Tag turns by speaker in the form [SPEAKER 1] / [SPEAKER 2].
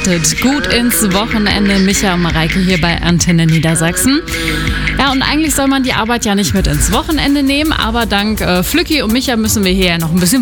[SPEAKER 1] startet gut ins Wochenende. Micha und Mareike hier bei Antenne Niedersachsen. Ja, und eigentlich soll man die Arbeit ja nicht mit ins Wochenende nehmen, aber dank Flücki und Micha müssen wir hier ja noch ein bisschen